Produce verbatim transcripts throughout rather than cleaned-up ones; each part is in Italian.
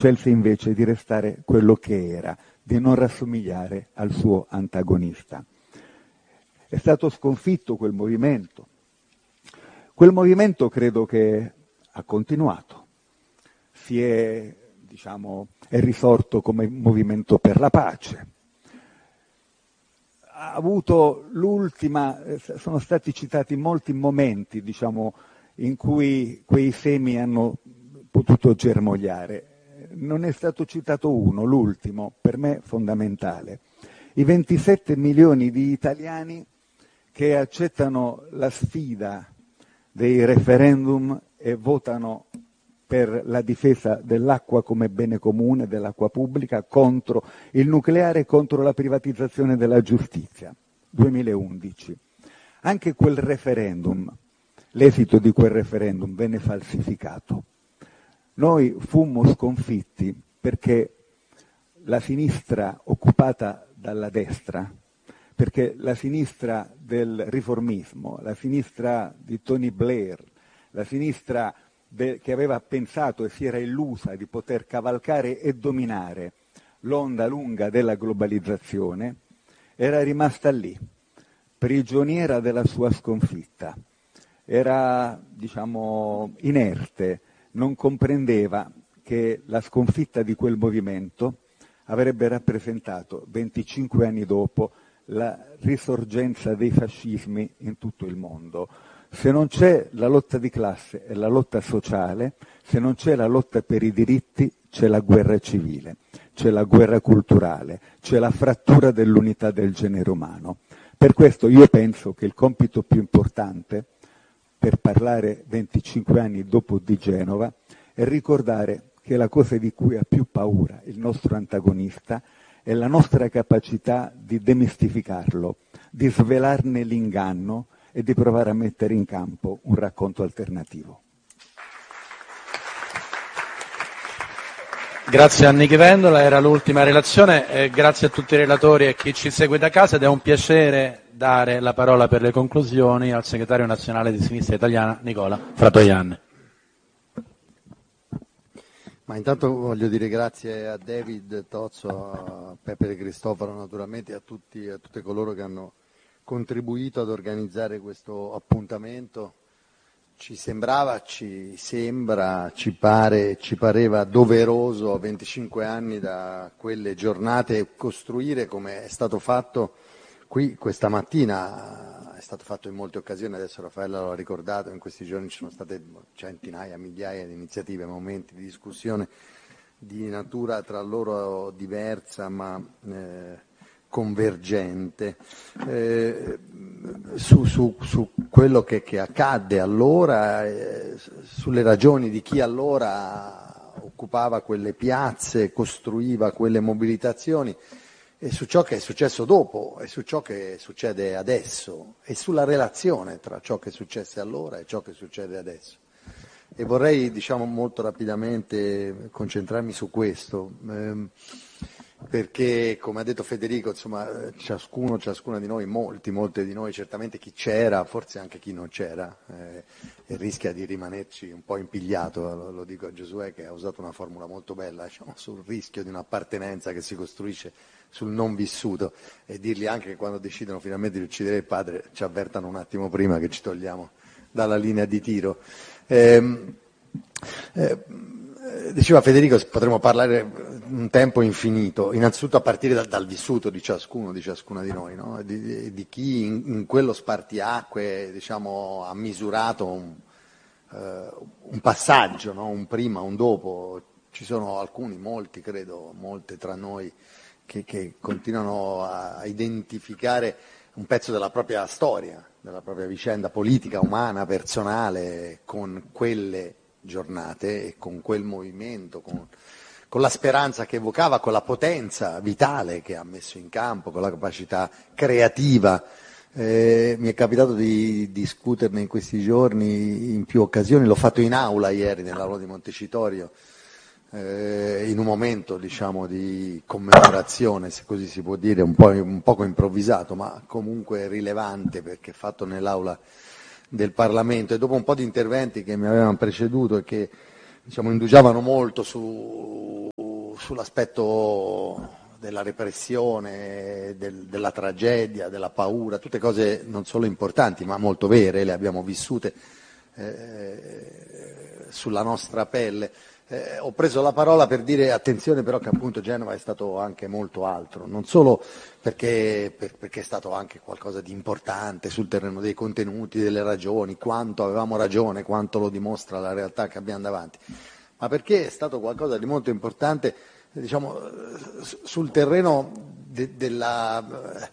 scelse invece di restare quello che era, di non rassomigliare al suo antagonista. È stato sconfitto quel movimento. Quel movimento credo che ha continuato, si è, diciamo, è risorto come movimento per la pace. Ha avuto l'ultima, sono stati citati molti momenti, diciamo, in cui quei semi hanno potuto germogliare. Non è stato citato uno, l'ultimo, per me fondamentale. I ventisette milioni di italiani che accettano la sfida dei referendum e votano per la difesa dell'acqua come bene comune, dell'acqua pubblica, contro il nucleare, contro la privatizzazione della giustizia. duemilaundici. Anche quel referendum, l'esito di quel referendum venne falsificato. Noi fummo sconfitti perché la sinistra occupata dalla destra, perché la sinistra del riformismo, la sinistra di Tony Blair, la sinistra de- che aveva pensato e si era illusa di poter cavalcare e dominare l'onda lunga della globalizzazione, era rimasta lì, prigioniera della sua sconfitta. Era, diciamo, inerte, non comprendeva che la sconfitta di quel movimento avrebbe rappresentato, venticinque anni dopo, la risorgenza dei fascismi in tutto il mondo. Se non c'è la lotta di classe e la lotta sociale, se non c'è la lotta per i diritti, c'è la guerra civile, c'è la guerra culturale, c'è la frattura dell'unità del genere umano. Per questo io penso che il compito più importante, per parlare venticinque anni dopo di Genova, è ricordare che la cosa di cui ha più paura il nostro antagonista è la nostra capacità di demistificarlo, di svelarne l'inganno e di provare a mettere in campo un racconto alternativo. Grazie a Nichi Vendola, era l'ultima relazione, eh, grazie a tutti i relatori e a chi ci segue da casa ed è un piacere dare la parola per le conclusioni al segretario nazionale di Sinistra Italiana Nicola Fratoianni. Ma intanto voglio dire grazie a David Tozzo, a Peppe De Cristofaro naturalmente e a tutti, a tutti coloro che hanno contribuito ad organizzare questo appuntamento. Ci sembrava, ci sembra, ci pare, ci pareva doveroso a venticinque anni da quelle giornate costruire, come è stato fatto qui questa mattina, è stato fatto in molte occasioni, adesso Raffaella lo ha ricordato, in questi giorni ci sono state centinaia, migliaia di iniziative, momenti di discussione di natura tra loro diversa ma eh, convergente, eh, su, su, su quello che, che accadde allora, eh, sulle ragioni di chi allora occupava quelle piazze, costruiva quelle mobilitazioni, e su ciò che è successo dopo e su ciò che succede adesso e sulla relazione tra ciò che successe allora e ciò che succede adesso. E vorrei, diciamo, molto rapidamente concentrarmi su questo, ehm, perché, come ha detto Federico, insomma, ciascuno, ciascuna di noi, molti, molte di noi, certamente chi c'era, forse anche chi non c'era, eh, e rischia di rimanerci un po' impigliato, lo, lo dico a Giosuè che ha usato una formula molto bella, diciamo, sul rischio di un'appartenenza che si costruisce sul non vissuto, e dirgli anche che quando decidono finalmente di uccidere il padre ci avvertano un attimo prima che ci togliamo dalla linea di tiro. Eh, eh, diceva Federico, potremmo parlare un tempo infinito, innanzitutto a partire da, dal vissuto di ciascuno, di ciascuna di noi, no? di, di, di chi in, in quello spartiacque, diciamo, ha misurato un, eh, un passaggio, no? Un prima, un dopo. Ci sono alcuni, molti credo, molte tra noi che, che continuano a, a identificare un pezzo della propria storia, della propria vicenda politica, umana, personale, con quelle giornate e con quel movimento, con, con la speranza che evocava, con la potenza vitale che ha messo in campo, con la capacità creativa. Eh, mi è capitato di discuterne in questi giorni in più occasioni, l'ho fatto in aula ieri nell'aula di Montecitorio, eh, in un momento, diciamo, di commemorazione, se così si può dire, un po', un poco improvvisato, ma comunque rilevante perché fatto nell'aula del Parlamento, e dopo un po' di interventi che mi avevano preceduto e che, diciamo, indugiavano molto su sull'aspetto della repressione, del, della tragedia, della paura, tutte cose non solo importanti ma molto vere, le abbiamo vissute eh, sulla nostra pelle. Eh, ho preso la parola per dire attenzione però che appunto Genova è stato anche molto altro, non solo perché, per, perché è stato anche qualcosa di importante sul terreno dei contenuti, delle ragioni, quanto avevamo ragione, quanto lo dimostra la realtà che abbiamo davanti, ma perché è stato qualcosa di molto importante, diciamo, sul terreno de, della,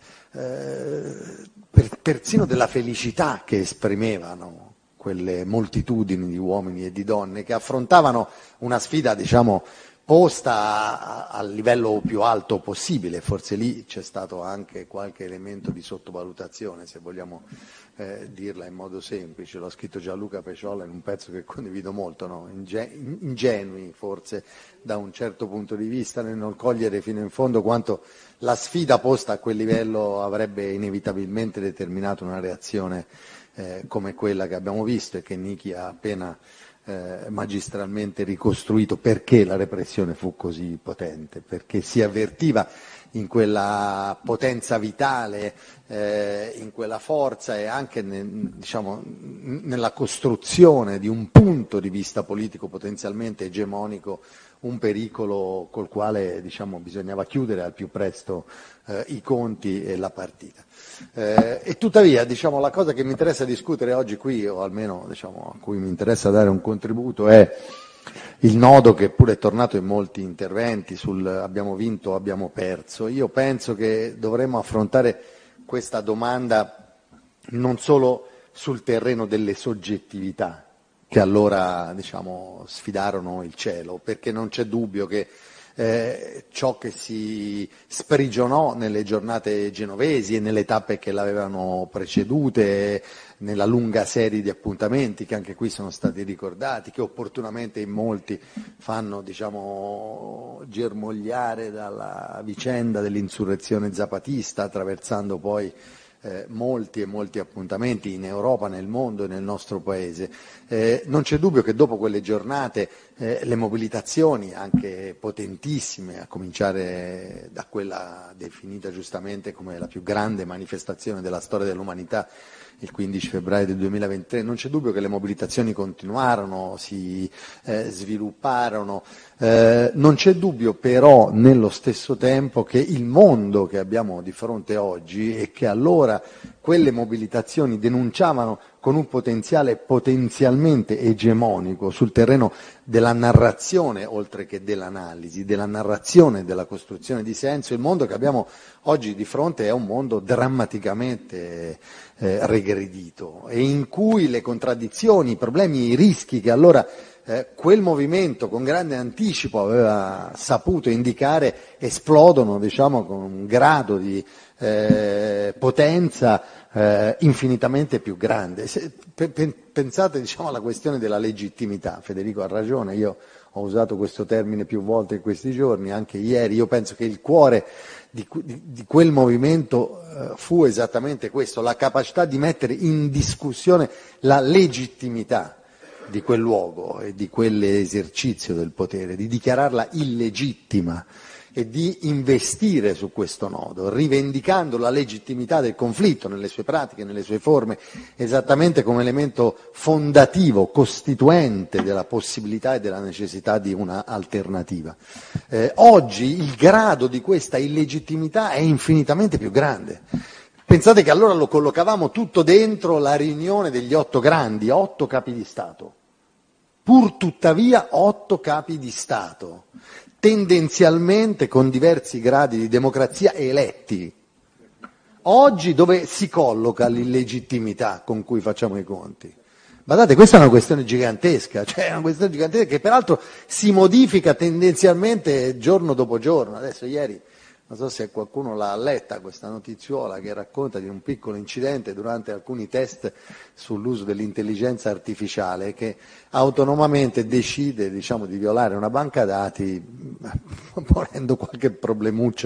eh, per, persino della felicità che esprimevano quelle moltitudini di uomini e di donne che affrontavano una sfida, diciamo, posta a, a livello più alto possibile. Forse lì c'è stato anche qualche elemento di sottovalutazione, se vogliamo eh, dirla in modo semplice. L'ha scritto Gianluca Peciola in un pezzo che condivido molto, no? Inge- ingenui forse da un certo punto di vista nel non cogliere fino in fondo quanto la sfida posta a quel livello avrebbe inevitabilmente determinato una reazione Eh, come quella che abbiamo visto e che Nichi ha appena eh, magistralmente ricostruito, perché la repressione fu così potente, perché si avvertiva in quella potenza vitale, eh, in quella forza e anche nel, diciamo, nella costruzione di un punto di vista politico potenzialmente egemonico, un pericolo col quale, diciamo, bisognava chiudere al più presto eh, i conti e la partita. Eh, e tuttavia, diciamo, la cosa che mi interessa discutere oggi qui, o almeno, diciamo, a cui mi interessa dare un contributo, è il nodo che pure è tornato in molti interventi sul abbiamo vinto o abbiamo perso. Io penso che dovremmo affrontare questa domanda non solo sul terreno delle soggettività, che allora, diciamo, sfidarono il cielo, perché non c'è dubbio che eh, ciò che si sprigionò nelle giornate genovesi e nelle tappe che l'avevano precedute, nella lunga serie di appuntamenti che anche qui sono stati ricordati, che opportunamente in molti fanno, diciamo, germogliare dalla vicenda dell'insurrezione zapatista, attraversando poi Eh, molti e molti appuntamenti in Europa, nel mondo e nel nostro Paese. Eh, non c'è dubbio che dopo quelle giornate eh, le mobilitazioni, anche potentissime, a cominciare da quella definita giustamente come la più grande manifestazione della storia dell'umanità, il quindici febbraio del duemilaventitré, non c'è dubbio che le mobilitazioni continuarono, si eh, svilupparono, eh, non c'è dubbio però nello stesso tempo che il mondo che abbiamo di fronte oggi e che allora quelle mobilitazioni denunciavano con un potenziale potenzialmente egemonico sul terreno della narrazione oltre che dell'analisi, della narrazione e della costruzione di senso, il mondo che abbiamo oggi di fronte è un mondo drammaticamente eh, regredito e in cui le contraddizioni, i problemi, i rischi che allora eh, quel movimento con grande anticipo aveva saputo indicare esplodono, diciamo, con un grado di eh, potenza eh, infinitamente più grande. Se, pe, pe, pensate, diciamo, alla questione della legittimità. Federico ha ragione, io ho usato questo termine più volte in questi giorni, anche ieri. Io penso che il cuore di, di, di quel movimento eh, fu esattamente questo, la capacità di mettere in discussione la legittimità di quel luogo e di quell'esercizio del potere, di dichiararla illegittima e di investire su questo nodo, rivendicando la legittimità del conflitto nelle sue pratiche, nelle sue forme, esattamente come elemento fondativo, costituente della possibilità e della necessità di una alternativa. Eh, oggi il grado di questa illegittimità è infinitamente più grande. Pensate che allora lo collocavamo tutto dentro la riunione degli otto grandi, otto capi di Stato. Pur tuttavia otto capi di Stato, tendenzialmente con diversi gradi di democrazia eletti. Oggi dove si colloca l'illegittimità con cui facciamo i conti? Guardate, questa è una questione gigantesca, cioè è una questione gigantesca che peraltro si modifica tendenzialmente giorno dopo giorno. Adesso ieri, non so se qualcuno l'ha letta questa notiziola che racconta di un piccolo incidente durante alcuni test sull'uso dell'intelligenza artificiale che autonomamente decide, diciamo, di violare una banca dati ponendo qualche problemuccio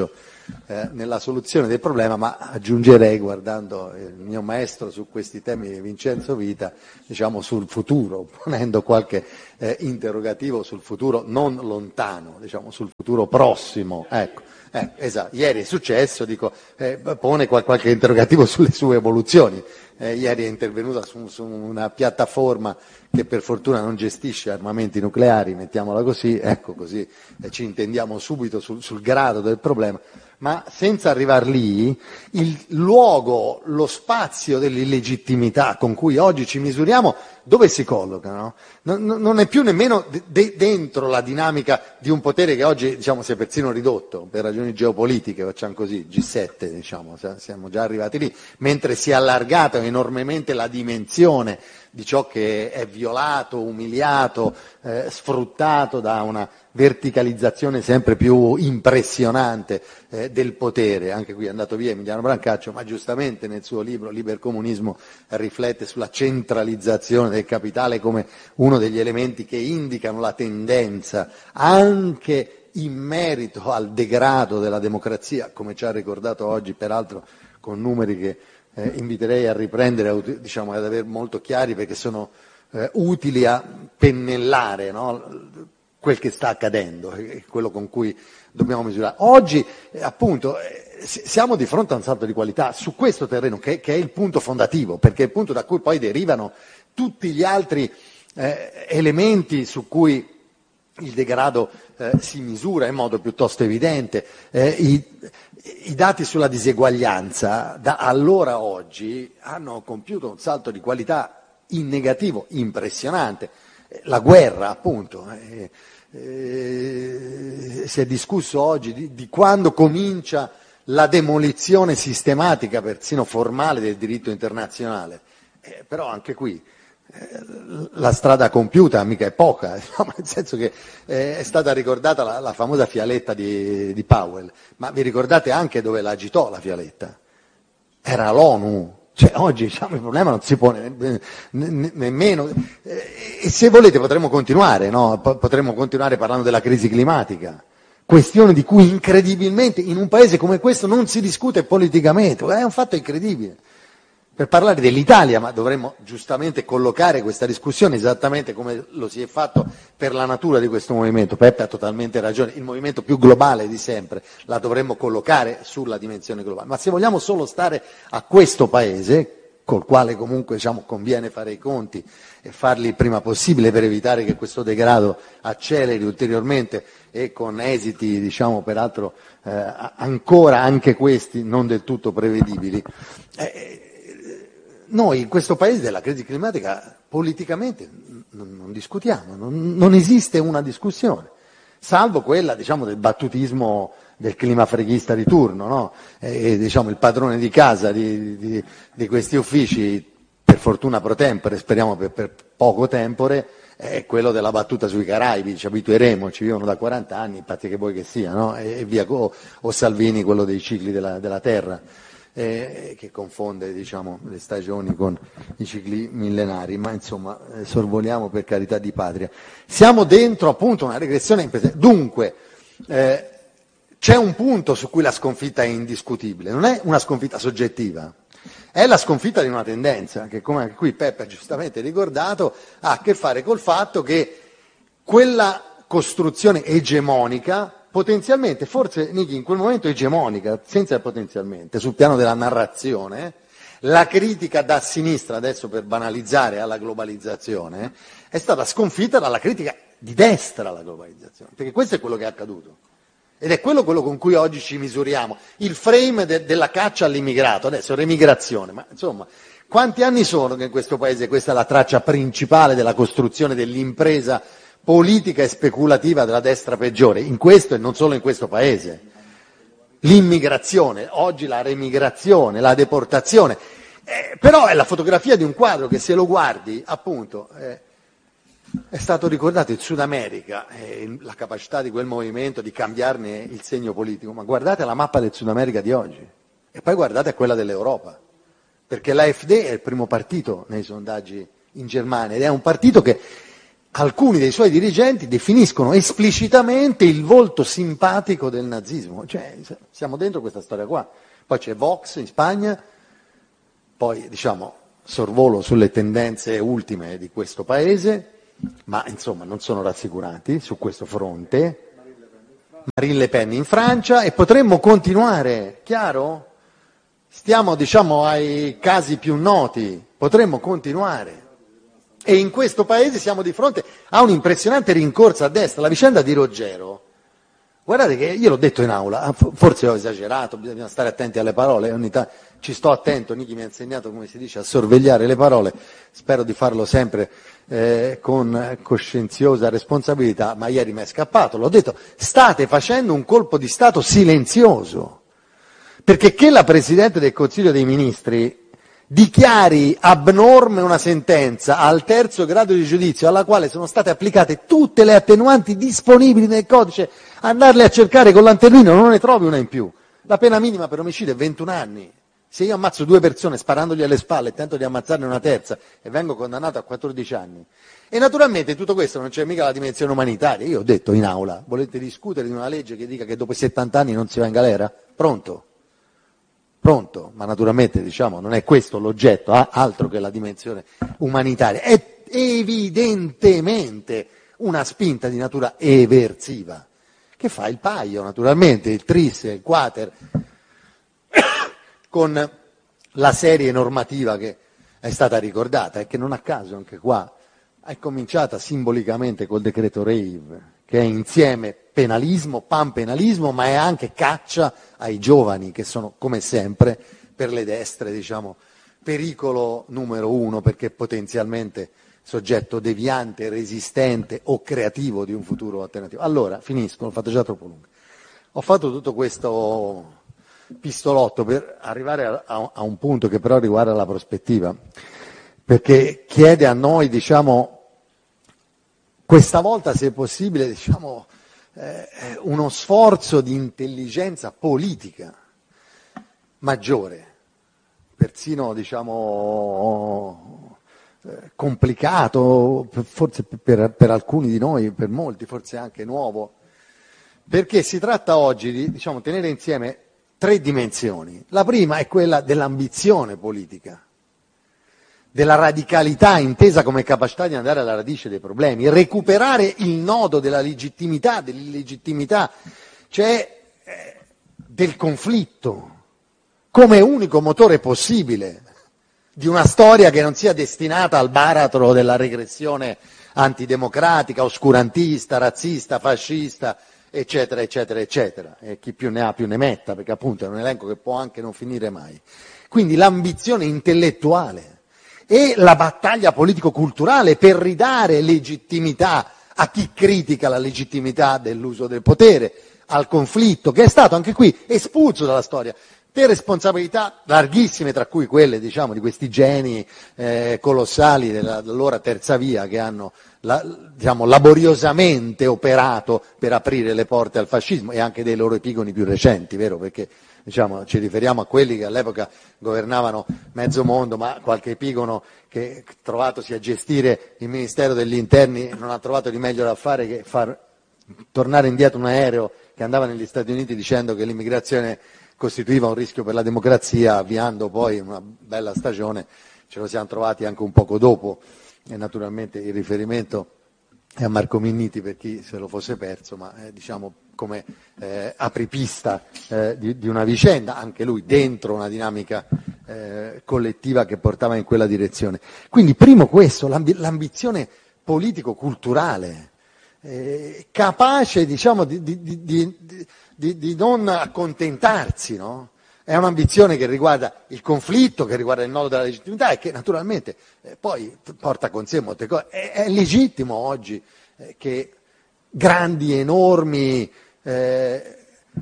eh, nella soluzione del problema, ma aggiungerei, guardando il mio maestro su questi temi, Vincenzo Vita, diciamo sul futuro, ponendo qualche eh, interrogativo sul futuro non lontano, diciamo sul futuro prossimo, ecco. Eh, esatto. Ieri è successo, dico, eh, pone qual- qualche interrogativo sulle sue evoluzioni. Eh, ieri è intervenuta su, su una piattaforma che per fortuna non gestisce armamenti nucleari, mettiamola così, ecco così eh, ci intendiamo subito sul, sul grado del problema, ma senza arrivare lì, il luogo, lo spazio dell'illegittimità con cui oggi ci misuriamo, dove si collocano? Non, non è più nemmeno de- de- dentro la dinamica di un potere che oggi diciamo, si è persino ridotto, per ragioni geopolitiche, facciamo così, G sette, diciamo, siamo già arrivati lì, mentre si è allargata enormemente la dimensione di ciò che è violato, umiliato, eh, sfruttato da una verticalizzazione sempre più impressionante eh, del potere. Anche qui è andato via Emiliano Brancaccio, ma giustamente nel suo libro Libercomunismo riflette sulla centralizzazione del capitale come uno degli elementi che indicano la tendenza anche in merito al degrado della democrazia, come ci ha ricordato oggi peraltro con numeri che eh, inviterei a riprendere, a, diciamo, ad avere molto chiari perché sono eh, utili a pennellare, no? Quel che sta accadendo, è quello con cui dobbiamo misurare. Oggi eh, appunto eh, siamo di fronte a un salto di qualità su questo terreno che, che è il punto fondativo, perché è il punto da cui poi derivano tutti gli altri eh, elementi su cui il degrado eh, si misura in modo piuttosto evidente. Eh, i, I dati sulla diseguaglianza da allora a oggi hanno compiuto un salto di qualità in negativo impressionante. La guerra, appunto, eh, eh, si è discusso oggi di, di quando comincia la demolizione sistematica, persino formale, del diritto internazionale. Eh, però anche qui eh, la strada compiuta mica è poca, no? Nel senso che eh, è stata ricordata la, la famosa fialetta di, di Powell, ma vi ricordate anche dove la agitò la fialetta? Era l'ONU. Cioè, oggi diciamo, il problema non si pone ne, ne, nemmeno, eh, e se volete potremmo continuare, no? Potremmo continuare parlando della crisi climatica, questione di cui incredibilmente in un paese come questo non si discute politicamente, è un fatto incredibile. Per parlare dell'Italia, ma dovremmo giustamente collocare questa discussione esattamente come lo si è fatto per la natura di questo movimento. Peppe ha totalmente ragione, il movimento più globale di sempre la dovremmo collocare sulla dimensione globale. Ma se vogliamo solo stare a questo paese, col quale comunque diciamo, conviene fare i conti e farli il prima possibile per evitare che questo degrado acceleri ulteriormente e con esiti, diciamo, peraltro eh, ancora anche questi non del tutto prevedibili, eh, noi in questo paese della crisi climatica politicamente non, non discutiamo, non, non esiste una discussione, salvo quella diciamo, del battutismo del climafreghista di turno, no? E, diciamo, il padrone di casa di, di, di questi uffici, per fortuna pro tempore, speriamo per, per poco tempore, è quello della battuta sui Caraibi, ci abitueremo, ci vivono da quaranta anni, infatti che vuoi che sia, no? E, e via, o, o Salvini, quello dei cicli della, della terra. Eh, che confonde diciamo, le stagioni con i cicli millenari, ma insomma eh, sorvoliamo per carità di patria. Siamo dentro appunto una regressione impressionante. Dunque eh, c'è un punto su cui la sconfitta è indiscutibile, non è una sconfitta soggettiva, è la sconfitta di una tendenza che, come anche qui Peppe ha giustamente ricordato, ha a che fare col fatto che quella costruzione egemonica potenzialmente, forse Niki in quel momento egemonica, senza potenzialmente, sul piano della narrazione, la critica da sinistra, adesso per banalizzare, alla globalizzazione, è stata sconfitta dalla critica di destra alla globalizzazione, perché questo è quello che è accaduto. Ed è quello, quello con cui oggi ci misuriamo, il frame de- della caccia all'immigrato, adesso remigrazione, ma insomma, quanti anni sono che in questo paese questa è la traccia principale della costruzione dell'impresa politica e speculativa della destra peggiore, in questo e non solo in questo paese. L'immigrazione, oggi la remigrazione, la deportazione, eh, però è la fotografia di un quadro che se lo guardi, appunto, eh, è stato ricordato il Sud America, eh, la capacità di quel movimento di cambiarne il segno politico, ma guardate la mappa del Sud America di oggi e poi guardate quella dell'Europa, perché l'A F D è il primo partito nei sondaggi in Germania ed è un partito che alcuni dei suoi dirigenti definiscono esplicitamente il volto simpatico del nazismo. Cioè, siamo dentro questa storia qua. Poi c'è Vox in Spagna, poi diciamo sorvolo sulle tendenze ultime di questo paese, ma insomma non sono rassicuranti su questo fronte. Marine Le Pen in Francia e potremmo continuare, chiaro? Stiamo diciamo ai casi più noti, potremmo continuare. E in questo paese siamo di fronte a un'impressionante rincorsa a destra. La vicenda di Roggero, guardate che io l'ho detto in aula, forse ho esagerato, bisogna stare attenti alle parole, ogni tanto ci sto attento, Nichi mi ha insegnato, come si dice, a sorvegliare le parole, spero di farlo sempre eh, con coscienziosa responsabilità, ma ieri mi è scappato, l'ho detto, state facendo un colpo di Stato silenzioso, perché che la Presidente del Consiglio dei Ministri dichiari abnorme una sentenza al terzo grado di giudizio alla quale sono state applicate tutte le attenuanti disponibili nel codice, andarle a cercare con lanternino non ne trovi una in più. La pena minima per omicidio è ventuno anni. Se io ammazzo due persone sparandogli alle spalle e tento di ammazzarne una terza e vengo condannato a quattordici anni. E naturalmente in tutto questo non c'è mica la dimensione umanitaria. Io ho detto in aula, volete discutere di una legge che dica che dopo settanta anni non si va in galera? Pronto? Pronto, ma naturalmente diciamo non è questo l'oggetto, ha altro che la dimensione umanitaria, è evidentemente una spinta di natura eversiva, che fa il paio naturalmente, il tris, il quater, con la serie normativa che è stata ricordata e che non a caso anche qua è cominciata simbolicamente col decreto Rave, che è insieme penalismo, panpenalismo, ma è anche caccia ai giovani, che sono, come sempre, per le destre, diciamo, pericolo numero uno, perché potenzialmente soggetto deviante, resistente o creativo di un futuro alternativo. Allora, finisco, l'ho fatto già troppo lungo. Ho fatto tutto questo pistolotto per arrivare a, a, a un punto che però riguarda la prospettiva, perché chiede a noi, diciamo, questa volta, se è possibile, diciamo, eh, uno sforzo di intelligenza politica maggiore, persino, diciamo, eh, complicato, forse per, per alcuni di noi, per molti, forse anche nuovo, perché si tratta oggi di, diciamo, tenere insieme tre dimensioni. La prima è quella dell'ambizione politica, della radicalità intesa come capacità di andare alla radice dei problemi, recuperare il nodo della legittimità, dell'illegittimità, cioè eh, del conflitto, come unico motore possibile di una storia che non sia destinata al baratro della regressione antidemocratica, oscurantista, razzista, fascista, eccetera, eccetera, eccetera. E chi più ne ha più ne metta, perché appunto è un elenco che può anche non finire mai. Quindi l'ambizione intellettuale e la battaglia politico-culturale per ridare legittimità a chi critica la legittimità dell'uso del potere, al conflitto, che è stato anche qui espulso dalla storia, per responsabilità larghissime, tra cui quelle, diciamo, di questi geni eh, colossali dell'allora terza via che hanno la, diciamo, laboriosamente operato per aprire le porte al fascismo, e anche dei loro epigoni più recenti, vero? Perché diciamo, ci riferiamo a quelli che all'epoca governavano mezzo mondo, ma qualche epigono che, trovatosi a gestire il Ministero degli Interni, non ha trovato di meglio da fare che far tornare indietro un aereo che andava negli Stati Uniti dicendo che l'immigrazione costituiva un rischio per la democrazia, avviando poi una bella stagione. Ce lo siamo trovati anche un poco dopo, e naturalmente il riferimento è a Marco Minniti per chi se lo fosse perso, ma eh, diciamo come eh, apripista eh, di, di una vicenda, anche lui dentro una dinamica eh, collettiva che portava in quella direzione. Quindi primo questo, l'ambi- l'ambizione politico-culturale, eh, capace, diciamo, di, di, di, di, di non accontentarsi, no? È un'ambizione che riguarda il conflitto, che riguarda il nodo della legittimità e che naturalmente eh, poi porta con sé molte cose. È, è legittimo oggi eh, che grandi, enormi eh,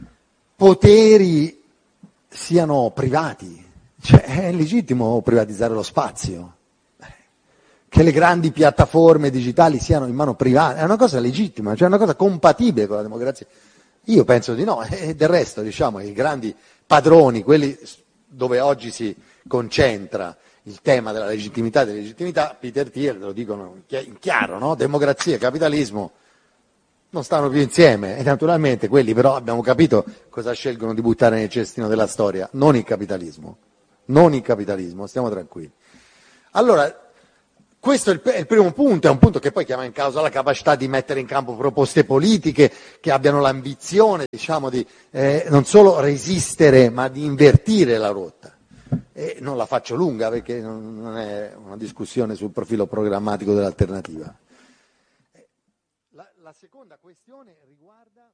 poteri siano privati, cioè è legittimo privatizzare lo spazio, che le grandi piattaforme digitali siano in mano privata, è una cosa legittima, cioè è una cosa compatibile con la democrazia. Io penso di no, e del resto, diciamo, i grandi padroni, quelli dove oggi si concentra il tema della legittimità e dell'illegittimità, Peter Thiel, lo dicono in chiaro, no? Democrazia e capitalismo non stanno più insieme e naturalmente quelli però abbiamo capito cosa scelgono di buttare nel cestino della storia, non il capitalismo, non il capitalismo, stiamo tranquilli. Allora, questo è il, è il primo punto, è un punto che poi chiama in causa la capacità di mettere in campo proposte politiche che abbiano l'ambizione, diciamo, di eh, non solo resistere ma di invertire la rotta. E non la faccio lunga perché non, non è una discussione sul profilo programmatico dell'alternativa. La, la seconda questione riguarda...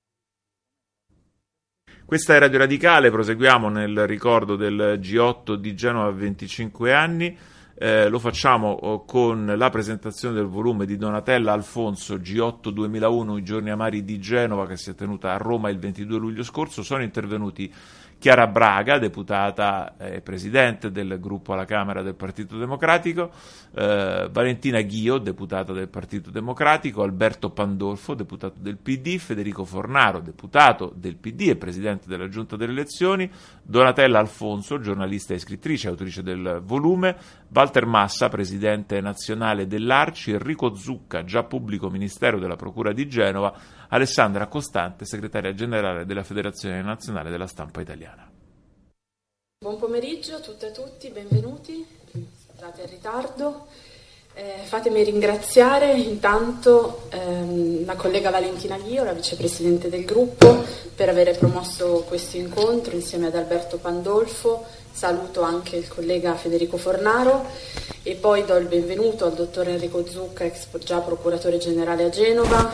Questa è Radio Radicale, proseguiamo nel ricordo del G otto di Genova a venticinque anni. Eh, lo facciamo con la presentazione del volume di Donatella Alfonso, G otto duemilauno, I giorni amari di Genova, che si è tenuta a Roma il ventidue luglio scorso. Sono intervenuti Chiara Braga, deputata e eh, presidente del gruppo alla Camera del Partito Democratico, eh, Valentina Ghio, deputata del Partito Democratico, Alberto Pandolfo, deputato del P D, Federico Fornaro, deputato del P D e presidente della Giunta delle Elezioni, Donatella Alfonso, giornalista e scrittrice, autrice del volume, Walter Massa, presidente nazionale dell'Arci, Enrico Zucca, già pubblico ministero della Procura di Genova, Alessandra Costante, segretaria generale della Federazione Nazionale della Stampa Italiana. Buon pomeriggio a tutte e a tutti, benvenuti, scusate il ritardo. Eh, fatemi ringraziare intanto ehm, la collega Valentina Ghio, la vicepresidente del gruppo, per aver promosso questo incontro insieme ad Alberto Pandolfo. Saluto anche il collega Federico Fornaro e poi do il benvenuto al dottor Enrico Zucca, ex già procuratore generale a Genova,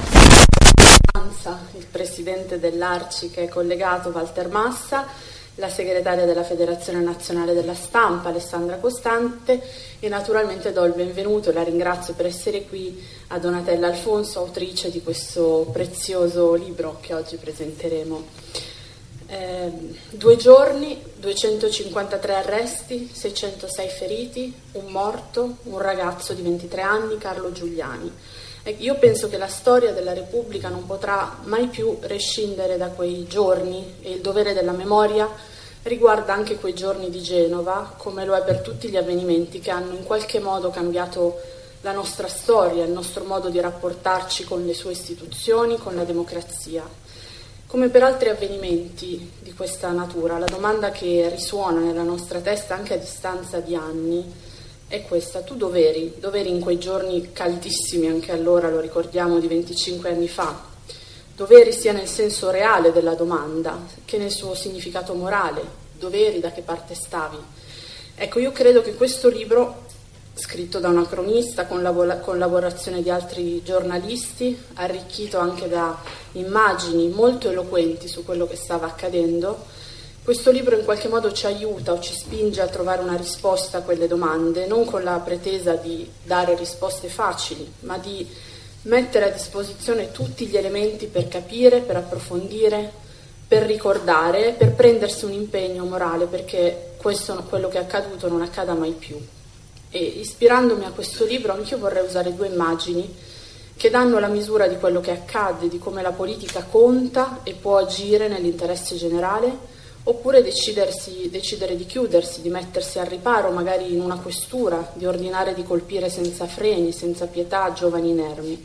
il presidente dell'Arci che è collegato, Walter Massa, la segretaria della Federazione Nazionale della Stampa, Alessandra Costante, e naturalmente do il benvenuto e la ringrazio per essere qui a Donatella Alfonso, autrice di questo prezioso libro che oggi presenteremo. Eh, due giorni, duecentocinquantatré arresti, seicentosei feriti, un morto, un ragazzo di ventitré anni, Carlo Giuliani. Io penso che la storia della Repubblica non potrà mai più rescindere da quei giorni e il dovere della memoria riguarda anche quei giorni di Genova, come lo è per tutti gli avvenimenti che hanno in qualche modo cambiato la nostra storia, il nostro modo di rapportarci con le sue istituzioni, con la democrazia. Come per altri avvenimenti di questa natura, la domanda che risuona nella nostra testa anche a distanza di anni è questa: tu dov'eri? Dov'eri in quei giorni caldissimi, anche allora lo ricordiamo, di venticinque anni fa? Dov'eri sia nel senso reale della domanda che nel suo significato morale? Dov'eri? Da che parte stavi? Ecco, io credo che questo libro, scritto da una cronista con la collaborazione di altri giornalisti, arricchito anche da immagini molto eloquenti su quello che stava accadendo, questo libro in qualche modo ci aiuta o ci spinge a trovare una risposta a quelle domande, non con la pretesa di dare risposte facili, ma di mettere a disposizione tutti gli elementi per capire, per approfondire, per ricordare, per prendersi un impegno morale, perché questo, quello che è accaduto, non accada mai più. E ispirandomi a questo libro, anch'io vorrei usare due immagini che danno la misura di quello che accade, di come la politica conta e può agire nell'interesse generale, oppure decidersi, decidere di chiudersi, di mettersi al riparo, magari in una questura, di ordinare di colpire senza freni, senza pietà, giovani inermi.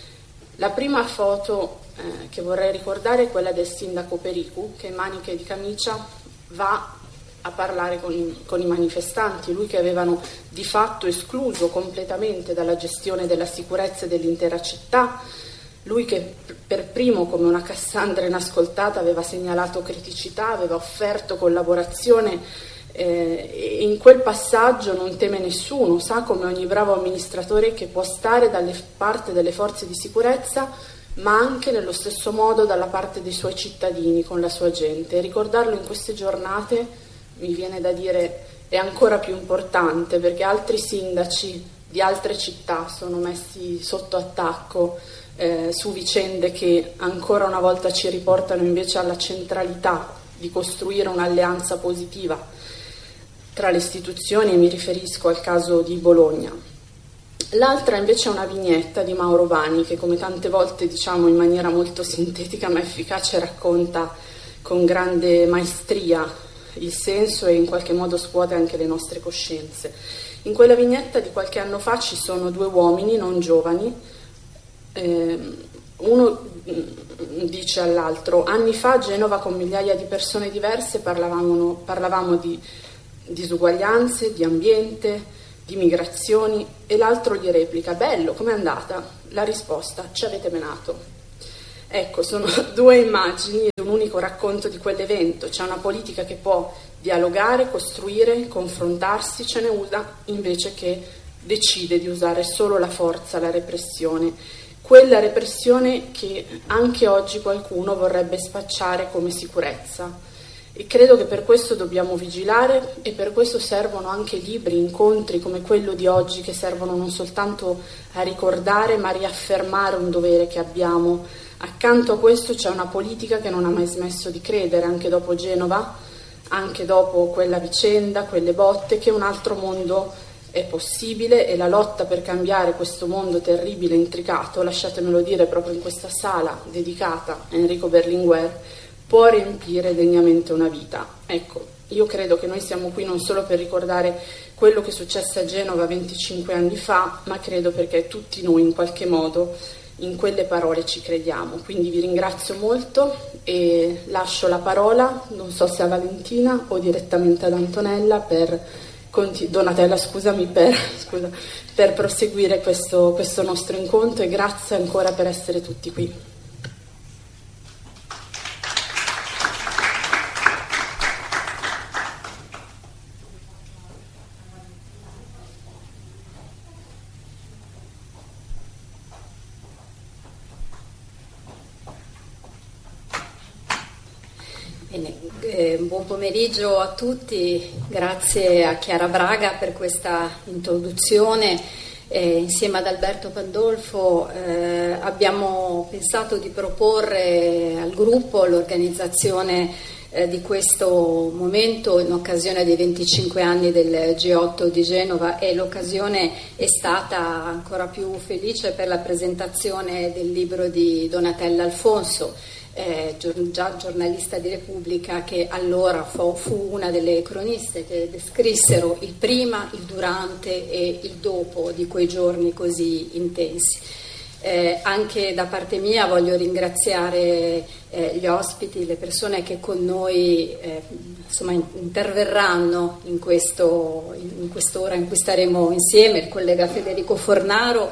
La prima foto eh, che vorrei ricordare è quella del sindaco Pericu, che in maniche di camicia va a parlare con i, con i manifestanti, lui che avevano di fatto escluso completamente dalla gestione della sicurezza e dell'intera città, lui che per primo, come una Cassandra inascoltata, aveva segnalato criticità, aveva offerto collaborazione eh, e in quel passaggio non teme nessuno, sa come ogni bravo amministratore che può stare dalle parte delle forze di sicurezza, ma anche nello stesso modo dalla parte dei suoi cittadini, con la sua gente. E ricordarlo in queste giornate, mi viene da dire, è ancora più importante, perché altri sindaci di altre città sono messi sotto attacco eh, su vicende che ancora una volta ci riportano invece alla centralità di costruire un'alleanza positiva tra le istituzioni, e mi riferisco al caso di Bologna. L'altra invece è una vignetta di Mauro Vani che, come tante volte diciamo in maniera molto sintetica ma efficace, racconta con grande maestria il senso e in qualche modo scuote anche le nostre coscienze. In quella vignetta di qualche anno fa ci sono due uomini non giovani, eh, uno dice all'altro: anni fa a Genova con migliaia di persone diverse parlavamo, parlavamo di disuguaglianze, di ambiente, di migrazioni, e l'altro gli replica: bello, com'è andata? La risposta: ci avete menato. Ecco, sono due immagini di un unico racconto di quell'evento. C'è una politica che può dialogare, costruire, confrontarsi, ce ne usa invece che decide di usare solo la forza, la repressione, quella repressione che anche oggi qualcuno vorrebbe spacciare come sicurezza. E credo che per questo dobbiamo vigilare, e per questo servono anche libri, incontri come quello di oggi, che servono non soltanto a ricordare ma a riaffermare un dovere che abbiamo. Accanto a questo c'è una politica che non ha mai smesso di credere, anche dopo Genova, anche dopo quella vicenda, quelle botte, che un altro mondo è possibile, e la lotta per cambiare questo mondo terribile e intricato, lasciatemelo dire proprio in questa sala dedicata a Enrico Berlinguer, può riempire degnamente una vita. Ecco, io credo che noi siamo qui non solo per ricordare quello che successe a Genova venticinque anni fa, ma credo perché tutti noi in qualche modo in quelle parole ci crediamo. Quindi vi ringrazio molto e lascio la parola, non so se a Valentina o direttamente ad Antonella, per Donatella, scusami, per, scusa, per proseguire questo, questo nostro incontro, e grazie ancora per essere tutti qui. Bene, eh, buon pomeriggio a tutti, grazie a Chiara Braga per questa introduzione. Eh, insieme ad Alberto Pandolfo eh, abbiamo pensato di proporre al gruppo l'organizzazione eh, di questo momento in occasione dei venticinque anni del G otto di Genova, e l'occasione è stata ancora più felice per la presentazione del libro di Donatella Alfonso, Eh, già giornalista di Repubblica, che allora fu, fu una delle croniste che descrissero il prima, il durante e il dopo di quei giorni così intensi. Eh, anche da parte mia voglio ringraziare eh, gli ospiti, le persone che con noi eh, insomma, interverranno in, questo, in quest'ora in cui staremo insieme, il collega Federico Fornaro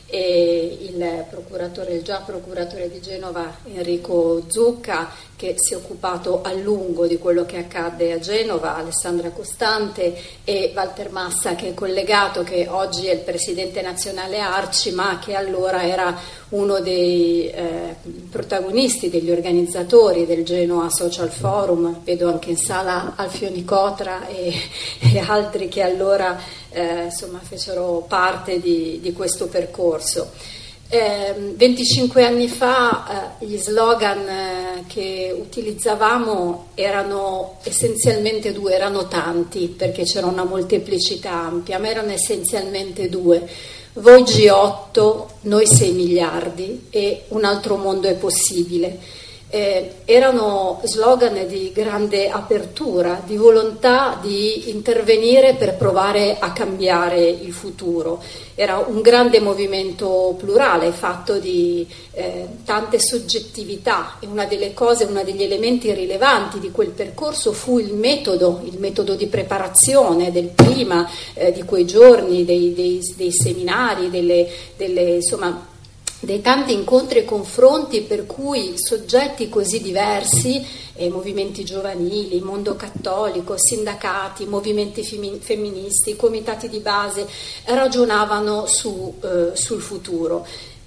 e il procuratore, il già procuratore di Genova Enrico Zucca, che si è occupato a lungo di quello che accadde a Genova, Alessandra Costante, e Walter Massa, che è collegato, che oggi è il presidente nazionale Arci, ma che allora era uno dei eh, protagonisti, degli organizzatori del Genoa Social Forum. Vedo anche in sala Alfio Nicotra e, e altri che allora eh, insomma, fecero parte di, di questo percorso. Eh, venticinque anni fa eh, gli slogan eh, che utilizzavamo erano essenzialmente due, erano tanti perché c'era una molteplicità ampia, ma erano essenzialmente due: voi G otto, noi sei miliardi e un altro mondo è possibile. Eh, erano slogan di grande apertura, di volontà di intervenire per provare a cambiare il futuro. Era un grande movimento plurale, fatto di eh, tante soggettività, e una delle cose, uno degli elementi rilevanti di quel percorso fu il metodo, il metodo di preparazione del prima eh, di quei giorni, dei, dei, dei seminari, delle, delle insomma dei tanti incontri e confronti per cui soggetti così diversi, eh, movimenti giovanili, mondo cattolico, sindacati, movimenti femi- femministi, comitati di base, ragionavano su, eh, sul futuro.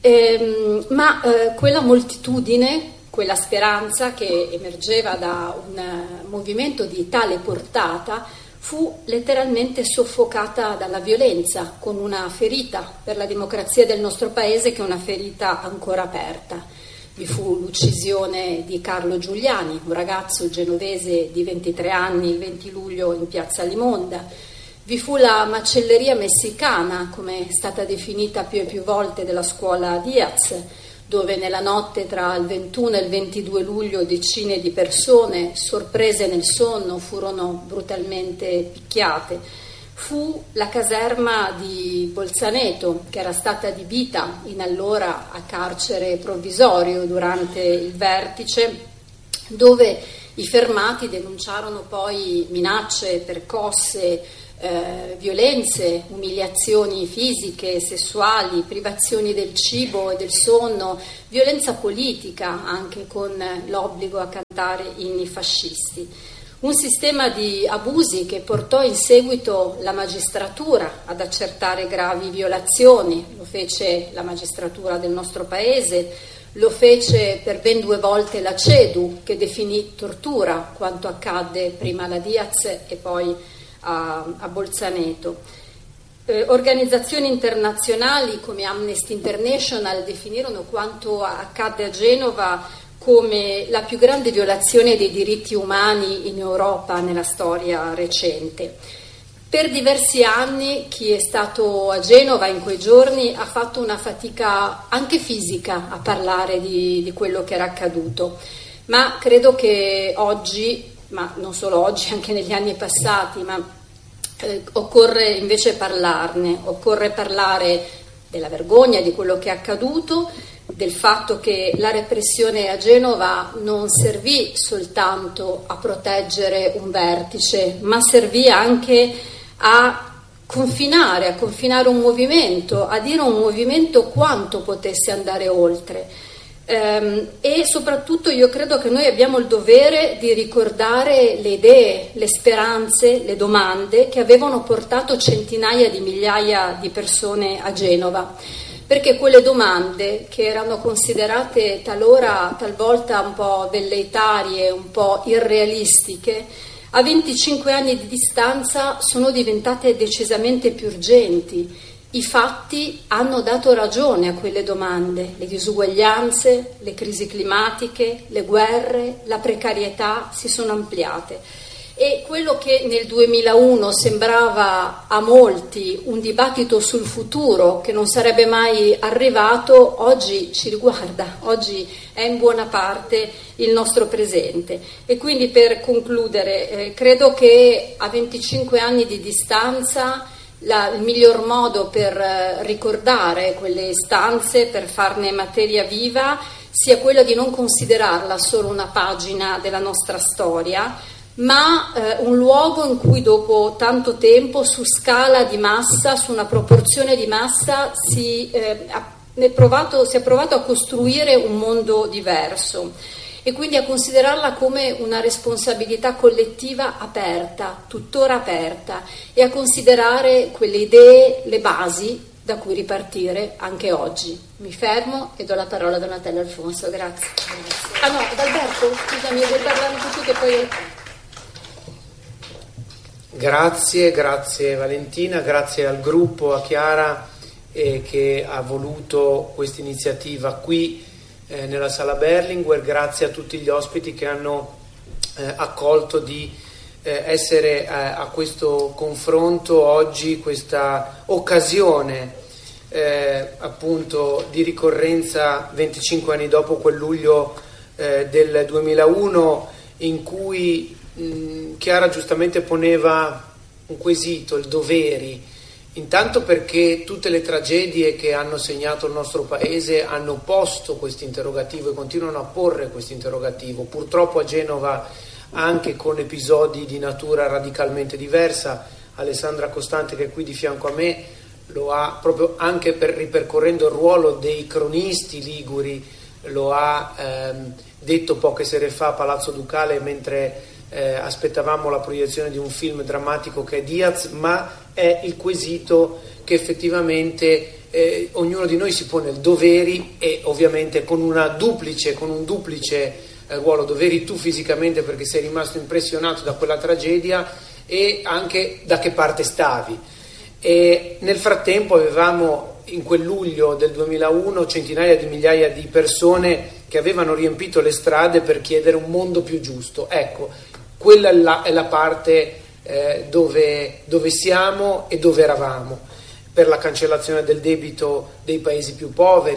Ehm, ma eh, quella moltitudine, quella speranza che emergeva da un uh, movimento di tale portata, fu letteralmente soffocata dalla violenza, con una ferita per la democrazia del nostro paese che è una ferita ancora aperta. Vi fu l'uccisione di Carlo Giuliani, un ragazzo genovese di ventitré anni, il venti luglio in piazza Limonda. Vi fu la macelleria messicana, come è stata definita più e più volte, della scuola Diaz, dove nella notte tra il ventuno e il ventidue luglio decine di persone, sorprese nel sonno, furono brutalmente picchiate. Fu la caserma di Bolzaneto, che era stata adibita in allora a carcere provvisorio durante il vertice, dove i fermati denunciarono poi minacce, percosse, eh, violenze, umiliazioni fisiche, sessuali, privazioni del cibo e del sonno, violenza politica, anche con l'obbligo a cantare inni fascisti. Un sistema di abusi che portò in seguito la magistratura ad accertare gravi violazioni, lo fece la magistratura del nostro paese, lo fece per ben due volte la CEDU, che definì tortura quanto accadde prima alla Diaz e poi a, a Bolzaneto. Eh, organizzazioni internazionali come Amnesty International definirono quanto accadde a Genova come la più grande violazione dei diritti umani in Europa nella storia recente. Per diversi anni chi è stato a Genova in quei giorni ha fatto una fatica anche fisica a parlare di, di quello che era accaduto, ma credo che oggi, ma non solo oggi, anche negli anni passati, ma eh, occorre invece parlarne, occorre parlare della vergogna di quello che è accaduto, del fatto che la repressione a Genova non servì soltanto a proteggere un vertice, ma servì anche a confinare, a confinare un movimento, a dire a un movimento quanto potesse andare oltre. Ehm, e soprattutto io credo che noi abbiamo il dovere di ricordare le idee, le speranze, le domande che avevano portato centinaia di migliaia di persone a Genova. Perché quelle domande, che erano considerate talora, talvolta un po' velleitarie, un po' irrealistiche, a venticinque anni di distanza sono diventate decisamente più urgenti. I fatti hanno dato ragione a quelle domande: le disuguaglianze, le crisi climatiche, le guerre, la precarietà si sono ampliate. E quello che nel duemilauno sembrava a molti un dibattito sul futuro che non sarebbe mai arrivato, oggi ci riguarda, oggi è in buona parte il nostro presente. E quindi, per concludere, eh, credo che a venticinque anni di distanza la, il miglior modo per eh, ricordare quelle istanze, per farne materia viva, sia quello di non considerarla solo una pagina della nostra storia, ma eh, un luogo in cui dopo tanto tempo, su scala di massa, su una proporzione di massa, si, eh, ha, è provato, si è provato a costruire un mondo diverso, e quindi a considerarla come una responsabilità collettiva aperta, tuttora aperta, e a considerare quelle idee, le basi da cui ripartire anche oggi. Mi fermo e do la parola a Donatella Alfonso. Grazie. Grazie. Ah no, ad Alberto, scusami, vuoi parlare tu che poi... Grazie, grazie Valentina, grazie al gruppo, a Chiara eh, che ha voluto questa iniziativa qui eh, nella Sala Berlinguer, grazie a tutti gli ospiti che hanno eh, accolto di eh, essere eh, a questo confronto oggi, questa occasione eh, appunto di ricorrenza venticinque anni dopo quel luglio eh, del duemilauno in cui Chiara giustamente poneva un quesito, il doveri, intanto perché tutte le tragedie che hanno segnato il nostro paese hanno posto questo interrogativo e continuano a porre questo interrogativo, purtroppo a Genova anche con episodi di natura radicalmente diversa. Alessandra Costante, che è qui di fianco a me, lo ha proprio anche per, ripercorrendo il ruolo dei cronisti liguri, lo ha ehm, detto poche sere fa a Palazzo Ducale mentre Eh, aspettavamo la proiezione di un film drammatico che è Diaz, ma è il quesito che effettivamente eh, ognuno di noi si pone, il doveri, e ovviamente con una duplice, con un duplice eh, ruolo, doveri tu fisicamente perché sei rimasto impressionato da quella tragedia e anche da che parte stavi. E nel frattempo avevamo in quel luglio del duemilauno centinaia di migliaia di persone che avevano riempito le strade per chiedere un mondo più giusto. Ecco, quella è la, è la parte eh, dove, dove siamo e dove eravamo, per la cancellazione del debito dei paesi più poveri,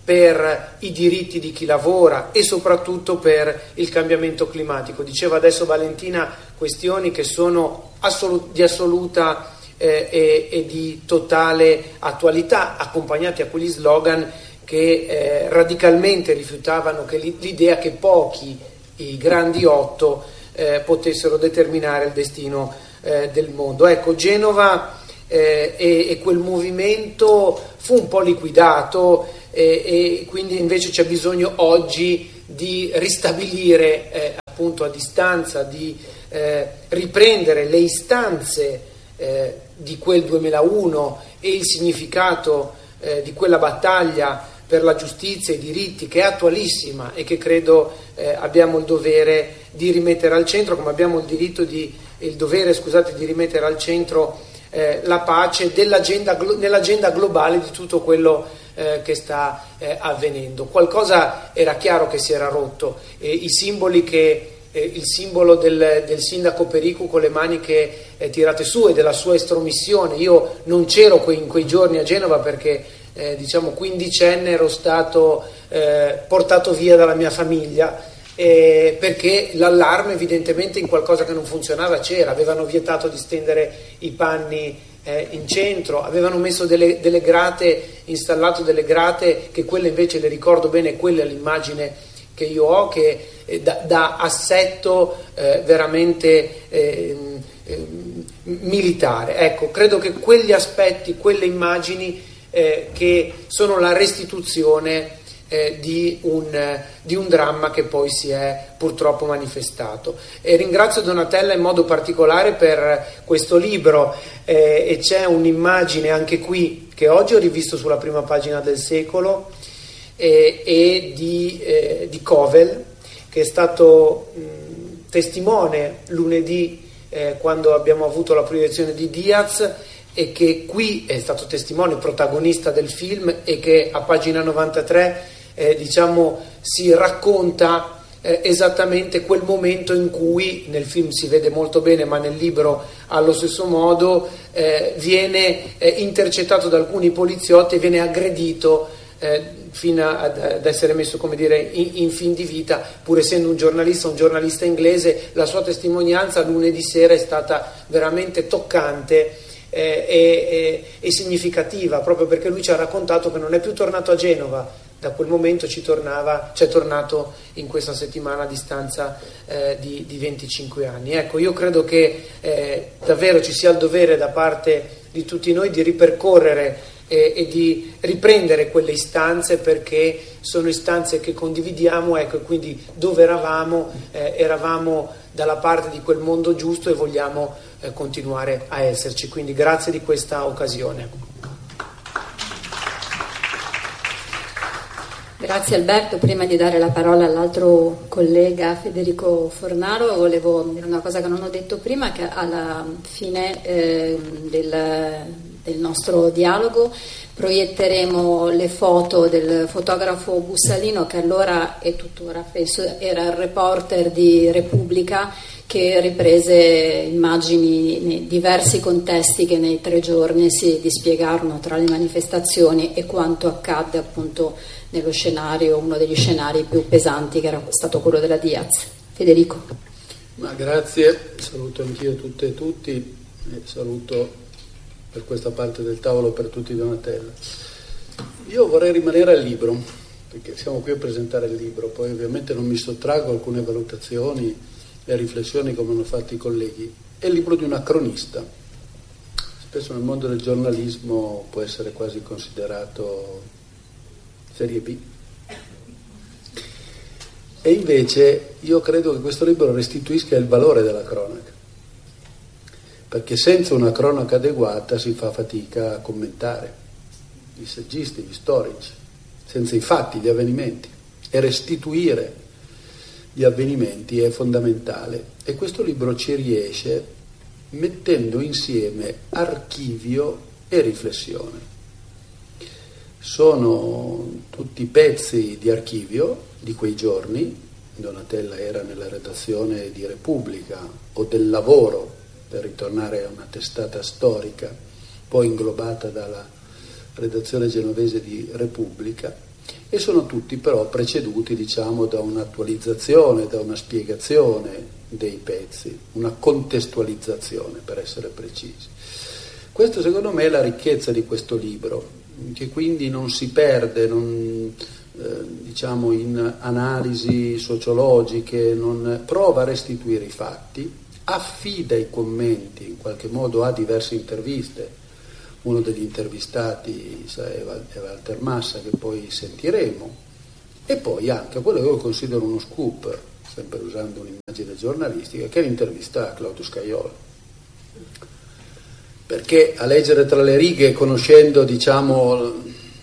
per i diritti di chi lavora e soprattutto per il cambiamento climatico. Diceva adesso Valentina questioni che sono assolut- di assoluta eh, e, e di totale attualità, accompagnati a quegli slogan che eh, radicalmente rifiutavano che l'idea che pochi, i grandi otto, eh, potessero determinare il destino eh, del mondo. Ecco, Genova eh, e, e quel movimento fu un po' liquidato e, e quindi invece c'è bisogno oggi di ristabilire eh, appunto a distanza, di eh, riprendere le istanze eh, di quel duemilauno e il significato eh, di quella battaglia per la giustizia e i diritti, che è attualissima e che credo eh, abbiamo il dovere di rimettere al centro, come abbiamo il diritto di, il dovere scusate, di rimettere al centro eh, la pace dell'agenda, nell'agenda globale di tutto quello eh, che sta eh, avvenendo. Qualcosa era chiaro che si era rotto, eh, i simboli che eh, il simbolo del, del sindaco Pericu con le maniche eh, tirate su e della sua estromissione. Io non c'ero que- in quei giorni a Genova perché Eh, diciamo quindicenne ero stato eh, portato via dalla mia famiglia eh, perché l'allarme evidentemente in qualcosa che non funzionava c'era. Avevano vietato di stendere i panni eh, in centro, avevano messo delle, delle grate, installato delle grate che quelle invece le ricordo bene, quella è l'immagine che io ho, che eh, da, da assetto eh, veramente eh, eh, militare. Ecco, credo che quegli aspetti, quelle immagini Eh, che sono la restituzione eh, di, un, eh, di un dramma che poi si è purtroppo manifestato. E ringrazio Donatella in modo particolare per questo libro eh, e c'è un'immagine anche qui che oggi ho rivisto sulla prima pagina del Secolo eh, e di, eh, di Covel, che è stato mh, testimone lunedì eh, quando abbiamo avuto la proiezione di Diaz, e che qui è stato testimone, protagonista del film, e che a pagina novantatré eh, diciamo si racconta eh, esattamente quel momento in cui, nel film si vede molto bene ma nel libro allo stesso modo, eh, viene eh, intercettato da alcuni poliziotti e viene aggredito eh, fino ad, ad essere messo, come dire, in, in fin di vita, pur essendo un giornalista, un giornalista inglese. La sua testimonianza lunedì sera è stata veramente toccante Eh, e, e, e significativa, proprio perché lui ci ha raccontato che non è più tornato a Genova, da quel momento ci tornava, ci è tornato in questa settimana a distanza eh, di, di venticinque anni. Ecco, io credo che eh, davvero ci sia il dovere da parte di tutti noi di ripercorrere e, e di riprendere quelle istanze, perché sono istanze che condividiamo, ecco, e quindi dove eravamo, eh, eravamo dalla parte di quel mondo giusto e vogliamo eh, continuare a esserci. Quindi grazie di questa occasione. Grazie Alberto. Prima di dare la parola all'altro collega Federico Fornaro, volevo dire una cosa che non ho detto prima, che alla fine eh, del, del nostro dialogo proietteremo le foto del fotografo Bussalino, che allora e tuttora penso era il reporter di Repubblica, che riprese immagini nei diversi contesti che nei tre giorni si dispiegarono tra le manifestazioni e quanto accadde appunto nello scenario, uno degli scenari più pesanti, che era stato quello della Diaz. Federico. Ma grazie, saluto anch'io tutte e tutti e saluto per questa parte del tavolo per tutti Donatella. Io vorrei rimanere al libro, perché siamo qui a presentare il libro, poi ovviamente non mi sottraggo a alcune valutazioni e riflessioni come hanno fatto i colleghi. È il libro di un cronista. Spesso nel mondo del giornalismo può essere quasi considerato serie B, e invece io credo che questo libro restituisca il valore della cronaca, perché senza una cronaca adeguata si fa fatica a commentare i saggisti, gli storici, senza i fatti, gli avvenimenti, e restituire gli avvenimenti è fondamentale, e questo libro ci riesce mettendo insieme archivio e riflessione. Sono tutti pezzi di archivio di quei giorni. Donatella era nella redazione di Repubblica, o del Lavoro, per ritornare a una testata storica, poi inglobata dalla redazione genovese di Repubblica, e sono tutti però preceduti, diciamo, da un'attualizzazione, da una spiegazione dei pezzi, una contestualizzazione, per essere precisi. Questo secondo me è la ricchezza di questo libro, che quindi non si perde, non, eh, diciamo, in analisi sociologiche, non prova a restituire i fatti, affida i commenti in qualche modo a diverse interviste. Uno degli intervistati è Walter Massa, che poi sentiremo, e poi anche a quello che io considero uno scoop, sempre usando un'immagine giornalistica, che è l'intervista a Claudio Scajola. Perché a leggere tra le righe, conoscendo, diciamo,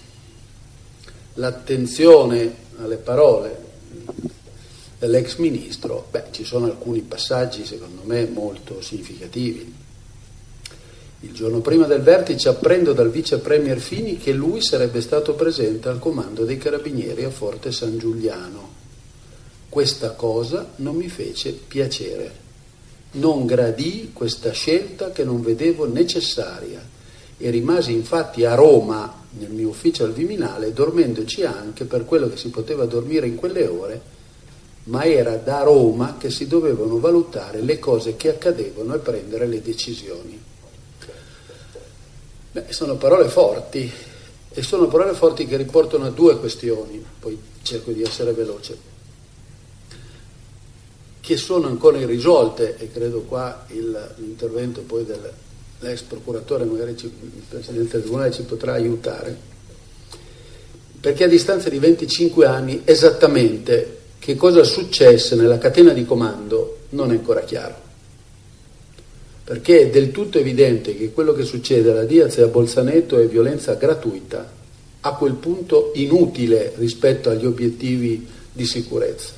l'attenzione alle parole dell'ex ministro, beh, ci sono alcuni passaggi secondo me molto significativi. Il giorno prima del vertice apprendo dal vice premier Fini che lui sarebbe stato presente al comando dei carabinieri a Forte San Giuliano. Questa cosa non mi fece piacere. Non gradii questa scelta che non vedevo necessaria e rimasi infatti a Roma, nel mio ufficio al Viminale, dormendoci anche per quello che si poteva dormire in quelle ore, ma era da Roma che si dovevano valutare le cose che accadevano e prendere le decisioni. Beh, sono parole forti, e sono parole forti che riportano a due questioni, poi cerco di essere veloce, che sono ancora irrisolte, e credo qua il, l'intervento poi dell'ex procuratore, magari ci, il Presidente del Tribunale ci potrà aiutare, perché a distanza di venticinque anni esattamente che cosa successe nella catena di comando non è ancora chiaro. Perché è del tutto evidente che quello che succede alla Diaz e a Bolzaneto è violenza gratuita, a quel punto inutile rispetto agli obiettivi di sicurezza.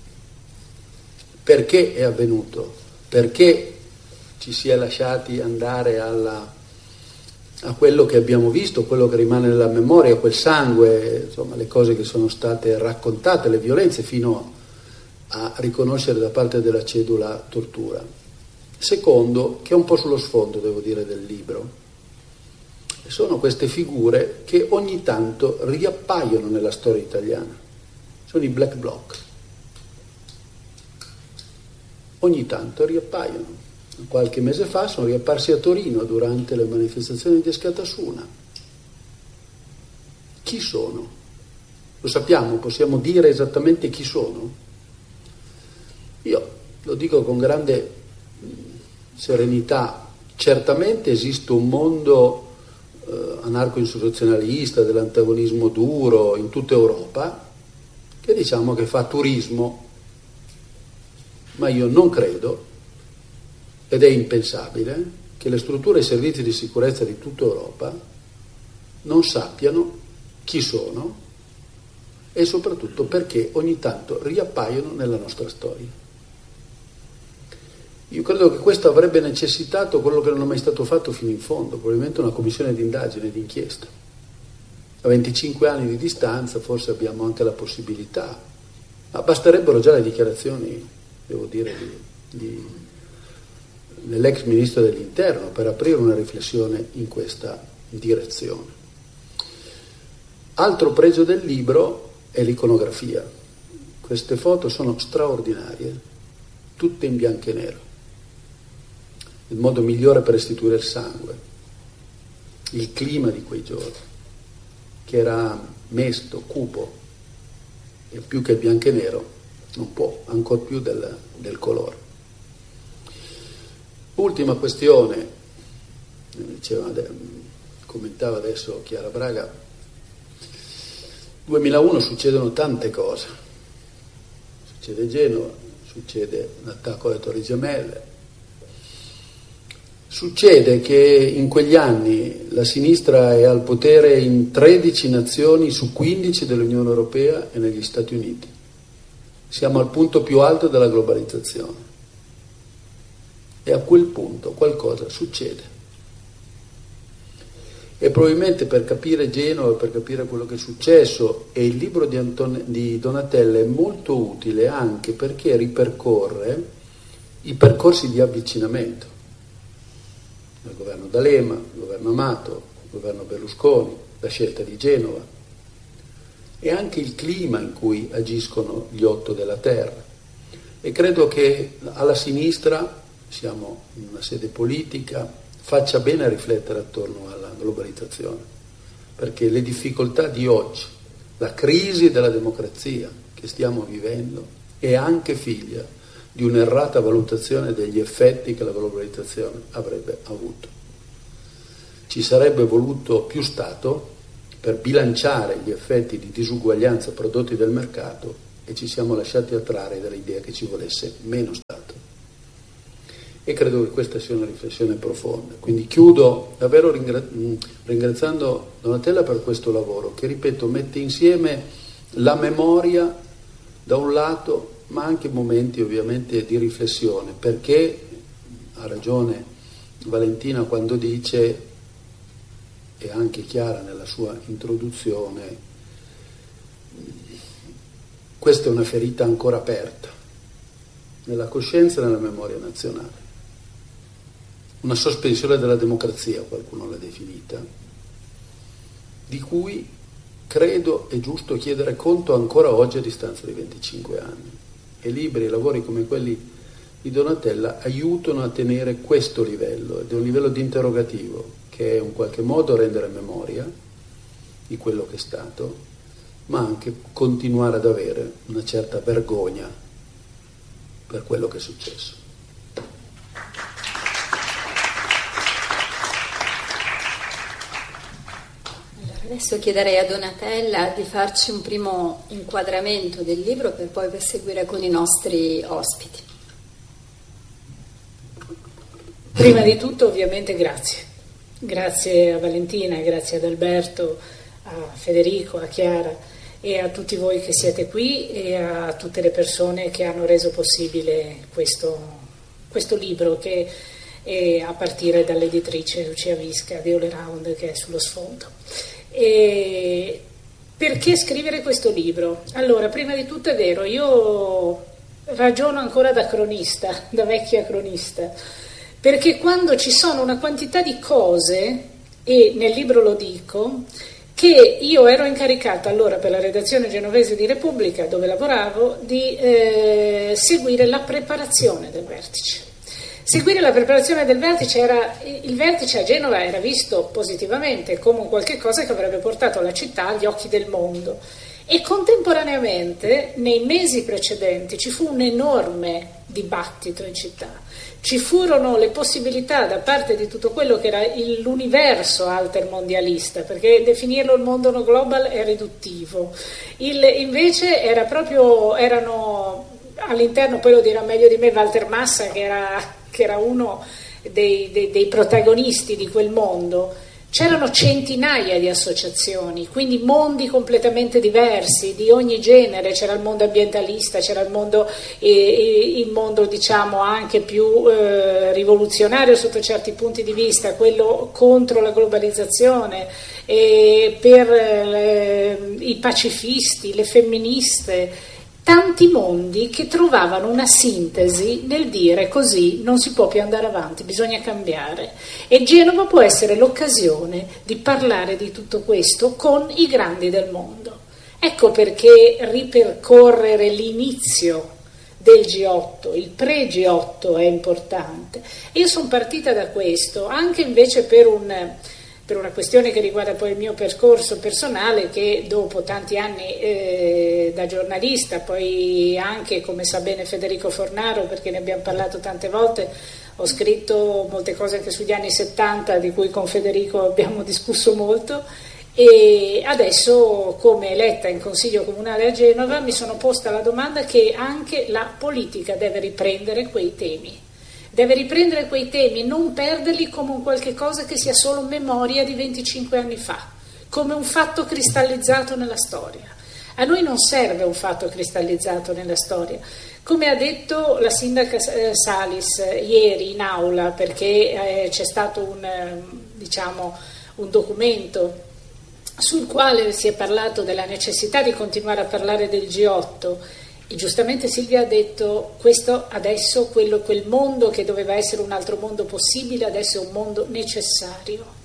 Perché è avvenuto? Perché ci si è lasciati andare alla, a quello che abbiamo visto, quello che rimane nella memoria, quel sangue, insomma le cose che sono state raccontate, le violenze, fino a riconoscere da parte della cedula tortura. Secondo, che è un po' sullo sfondo, devo dire, del libro, sono queste figure che ogni tanto riappaiono nella storia italiana. Sono i black bloc. Ogni tanto riappaiono. Qualche mese fa sono riapparsi a Torino durante le manifestazioni di Askatasuna. Chi sono? Lo sappiamo? Possiamo dire esattamente chi sono? Io lo dico con grande serenità. Certamente esiste un mondo eh, anarco-insurrezionalista, dell'antagonismo duro in tutta Europa, che diciamo che fa turismo, ma io non credo, ed è impensabile, che le strutture e i servizi di sicurezza di tutta Europa non sappiano chi sono e soprattutto perché ogni tanto riappaiono nella nostra storia. Io credo che questo avrebbe necessitato quello che non è mai stato fatto fino in fondo, probabilmente una commissione di indagine, di inchiesta. A venticinque anni di distanza forse abbiamo anche la possibilità, ma basterebbero già le dichiarazioni, devo dire, di, di, dell'ex ministro dell'Interno per aprire una riflessione in questa direzione. Altro pregio del libro è l'iconografia. Queste foto sono straordinarie, tutte in bianco e nero. Il modo migliore per restituire il sangue, il clima di quei giorni, che era mesto, cupo, e più che bianco e nero non può, ancor più del, del colore. Ultima questione, diceva, commentava adesso Chiara Braga, duemilauno succedono tante cose, succede Genova, succede l'attacco alle Torri Gemelle. Succede che in quegli anni la sinistra è al potere in tredici nazioni su quindici dell'Unione Europea e negli Stati Uniti. Siamo al punto più alto della globalizzazione. E a quel punto qualcosa succede. E probabilmente per capire Genova, per capire quello che è successo, e il libro di, Anton- di Donatella è molto utile anche perché ripercorre i percorsi di avvicinamento. Il governo D'Alema, il governo Amato, il governo Berlusconi, la scelta di Genova. e anche il clima in cui agiscono gli otto della Terra. E credo che alla sinistra, siamo in una sede politica, faccia bene a riflettere attorno alla globalizzazione, perché le difficoltà di oggi, la crisi della democrazia che stiamo vivendo, è anche figlia di un'errata valutazione degli effetti che la globalizzazione avrebbe avuto. Ci sarebbe voluto più Stato per bilanciare gli effetti di disuguaglianza prodotti dal mercato e ci siamo lasciati attrarre dall'idea che ci volesse meno Stato. E credo che questa sia una riflessione profonda. Quindi chiudo davvero ringra- ringraziando Donatella per questo lavoro che, ripeto, mette insieme la memoria da un lato, ma anche momenti ovviamente di riflessione, perché ha ragione Valentina quando dice, e anche Chiara nella sua introduzione, questa è una ferita ancora aperta nella coscienza e nella memoria nazionale. Una sospensione della democrazia, qualcuno l'ha definita, di cui credo è giusto chiedere conto ancora oggi a distanza di venticinque anni. E libri e lavori come quelli di Donatella aiutano a tenere questo livello, ed è un livello di interrogativo che è in qualche modo rendere memoria di quello che è stato, ma anche continuare ad avere una certa vergogna per quello che è successo. Adesso chiederei a Donatella di farci un primo inquadramento del libro per poi proseguire con i nostri ospiti. Prima di tutto ovviamente grazie, grazie a Valentina, grazie ad Alberto, a Federico, a Chiara e a tutti voi che siete qui e a tutte le persone che hanno reso possibile questo, questo libro che è a partire dall'editrice Lucia Visca di All Around che è sullo sfondo. E perché scrivere questo libro? Allora, prima di tutto è vero, io ragiono ancora da cronista, da vecchia cronista, perché quando ci sono una quantità di cose, e nel libro lo dico, che io ero incaricata allora per la redazione genovese di Repubblica, dove lavoravo, di eh, seguire la preparazione del vertice. Seguire la preparazione del vertice era, il vertice a Genova era visto positivamente come un qualche cosa che avrebbe portato la città agli occhi del mondo e contemporaneamente nei mesi precedenti ci fu un enorme dibattito in città, ci furono le possibilità da parte di tutto quello che era l'universo altermondialista, perché definirlo il mondo no global è riduttivo, il, invece era proprio, erano all'interno, poi lo dirà meglio di me Walter Massa che era che era uno dei, dei, dei protagonisti di quel mondo, c'erano centinaia di associazioni, quindi mondi completamente diversi, di ogni genere, c'era il mondo ambientalista, c'era il mondo, eh, il mondo diciamo anche più eh, rivoluzionario sotto certi punti di vista, quello contro la globalizzazione, eh, per eh, i pacifisti, le femministe, tanti mondi che trovavano una sintesi nel dire così non si può più andare avanti, bisogna cambiare. E Genova può essere l'occasione di parlare di tutto questo con i grandi del mondo. Ecco perché ripercorrere l'inizio del G otto, il pre-G otto è importante. Io sono partita da questo, anche invece per un... per una questione che riguarda poi il mio percorso personale, che dopo tanti anni eh, da giornalista, poi anche, come sa bene Federico Fornaro, perché ne abbiamo parlato tante volte, ho scritto molte cose anche sugli anni settanta, di cui con Federico abbiamo discusso molto, e adesso, come eletta in Consiglio Comunale a Genova, mi sono posta la domanda che anche la politica deve riprendere quei temi. Deve riprendere quei temi e non perderli come un qualche cosa che sia solo memoria di venticinque anni fa, come un fatto cristallizzato nella storia. A noi non serve un fatto cristallizzato nella storia. Come ha detto la sindaca Salis ieri in aula, perché eh, c'è stato un, diciamo, un documento sul quale si è parlato della necessità di continuare a parlare del G otto, e giustamente Silvia ha detto questo adesso, quello, quel mondo che doveva essere un altro mondo possibile, adesso è un mondo necessario.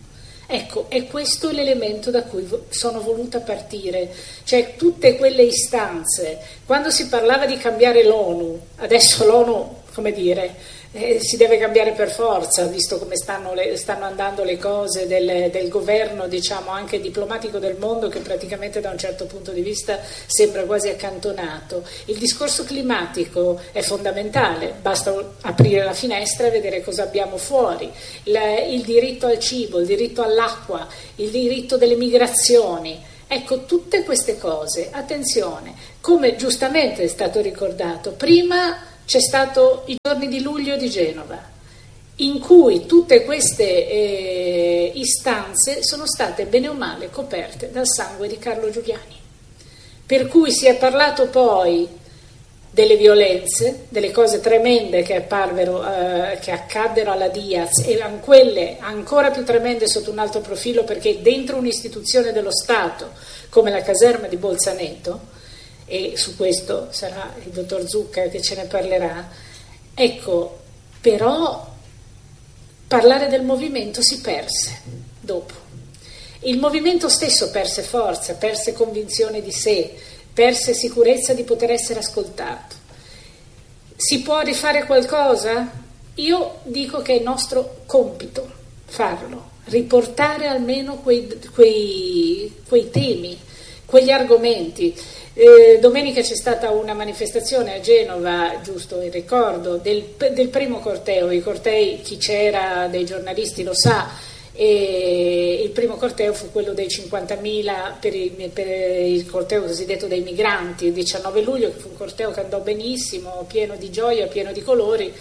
Ecco, è questo l'elemento da cui sono voluta partire, cioè tutte quelle istanze. Quando si parlava di cambiare l'ONU, adesso l'ONU, come dire, eh, si deve cambiare per forza, visto come stanno, le, stanno andando le cose del, del governo, diciamo anche diplomatico del mondo, che praticamente da un certo punto di vista sembra quasi accantonato. Il discorso climatico è fondamentale, basta aprire la finestra e vedere cosa abbiamo fuori. Il, il diritto al cibo, il diritto all'acqua, il diritto delle migrazioni. Ecco, tutte queste cose, attenzione, come giustamente è stato ricordato, prima c'è stato i giorni di luglio di Genova, in cui tutte queste eh, istanze sono state bene o male coperte dal sangue di Carlo Giuliani. Per cui si è parlato poi delle violenze, delle cose tremende che apparvero, eh, che accaddero alla Diaz, e quelle ancora più tremende sotto un altro profilo, perché dentro un'istituzione dello Stato come la caserma di Bolzaneto, e su questo sarà il dottor Zucca che ce ne parlerà, ecco, però parlare del movimento si perse dopo. Il movimento stesso perse forza, perse convinzione di sé, perse sicurezza di poter essere ascoltato. Si può rifare qualcosa? Io dico che è nostro compito farlo, riportare almeno quei, quei, quei temi, quegli argomenti. Eh, domenica c'è stata una manifestazione a Genova, giusto il ricordo, del, del primo corteo. I cortei, chi c'era dei giornalisti lo sa, e il primo corteo fu quello dei cinquantamila per il, per il corteo cosiddetto dei migranti, il diciannove luglio, che fu un corteo che andò benissimo, pieno di gioia, pieno di colori,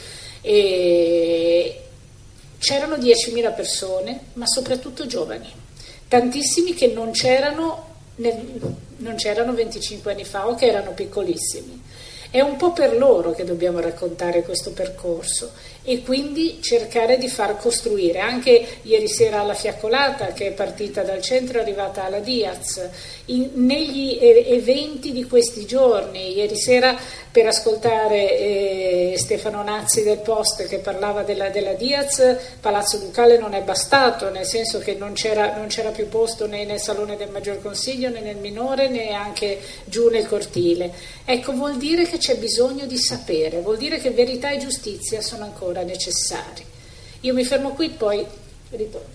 e c'erano diecimila persone, ma soprattutto giovani, tantissimi che non c'erano nel, non c'erano venticinque anni fa o che erano piccolissimi. È un po' per loro che dobbiamo raccontare questo percorso e quindi cercare di far costruire. Anche ieri sera alla Fiaccolata, che è partita dal centro è arrivata alla Diaz, in, negli eventi di questi giorni, ieri sera per ascoltare eh, Stefano Nazzi del Post che parlava della, della Diaz, Palazzo Ducale non è bastato, nel senso che non c'era, non c'era più posto né nel Salone del Maggior Consiglio né nel Minore né anche giù nel cortile. Ecco, vuol dire che c'è bisogno di sapere, vuol dire che verità e giustizia sono ancora necessari. Io mi fermo qui, poi ritorno.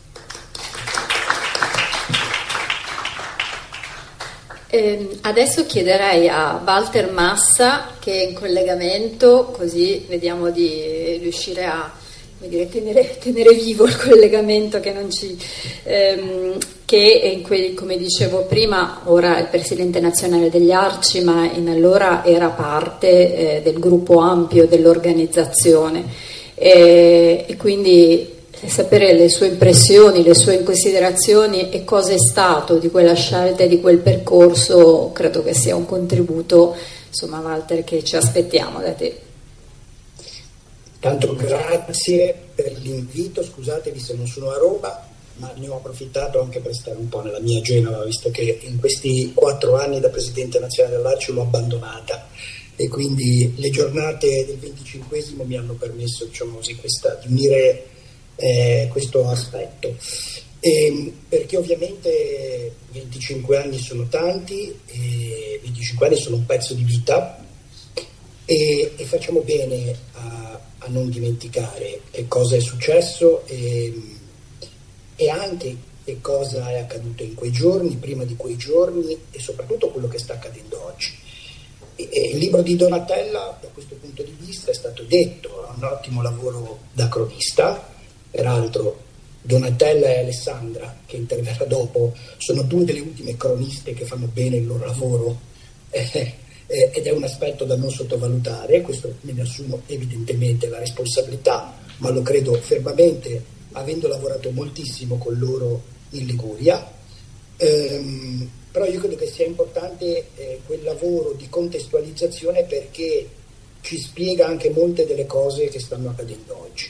Eh, adesso chiederei a Walter Massa, che è in collegamento, così vediamo di riuscire a come dire, tenere, tenere vivo il collegamento che non ci... Ehm, che in quei, come dicevo prima, ora è il presidente nazionale degli Arci, ma in allora era parte eh, del gruppo ampio dell'organizzazione, e, e quindi sapere le sue impressioni, le sue considerazioni e cosa è stato di quella scelta e di quel percorso, credo che sia un contributo, insomma, Walter, che ci aspettiamo da te. Tanto grazie per l'invito, scusatevi se non sono a Roma, ma ne ho approfittato anche per stare un po' nella mia Genova, visto che in questi quattro anni da presidente nazionale dell'Arci l'ho abbandonata e quindi le giornate del venticinquesimo mi hanno permesso, diciamo così, questa, di unire eh, questo aspetto. E, perché ovviamente venticinque anni sono tanti, e venticinque anni sono un pezzo di vita e, e facciamo bene a, a non dimenticare che cosa è successo e, e anche che cosa è accaduto in quei giorni, prima di quei giorni e soprattutto quello che sta accadendo oggi. E, e il libro di Donatella da questo punto di vista è stato detto, ha un ottimo lavoro da cronista, peraltro Donatella e Alessandra, che interverrà dopo, sono due delle ultime croniste che fanno bene il loro lavoro eh, eh, ed è un aspetto da non sottovalutare, questo me ne assumo evidentemente la responsabilità, ma lo credo fermamente, avendo lavorato moltissimo con loro in Liguria, ehm, però io credo che sia importante eh, quel lavoro di contestualizzazione perché ci spiega anche molte delle cose che stanno accadendo oggi.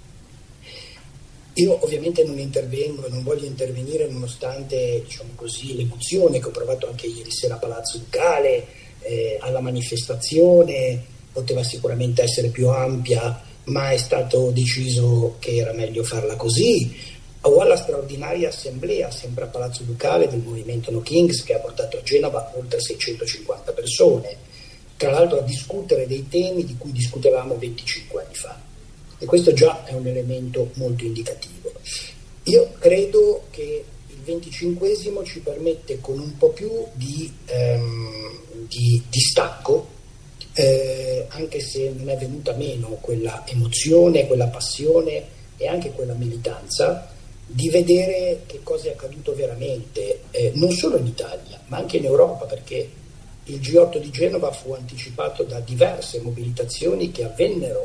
Io ovviamente non intervengo e non voglio intervenire nonostante, diciamo così, l'emozione che ho provato anche ieri sera a Palazzo Ducale, eh, alla manifestazione, poteva sicuramente essere più ampia, ma è stato deciso che era meglio farla così. o alla straordinaria assemblea, sempre a Palazzo Ducale, del movimento No Kings, che ha portato a Genova oltre seicentocinquanta persone, tra l'altro a discutere dei temi di cui discutevamo venticinque anni fa. E questo già è un elemento molto indicativo. Io credo che il venticinquesimo ci permette, con un po' più di, ehm, di distacco, eh, anche se non è venuta meno quella emozione, quella passione e anche quella militanza, di vedere che cosa è accaduto veramente, eh, non solo in Italia, ma anche in Europa, perché il G otto di Genova fu anticipato da diverse mobilitazioni che avvennero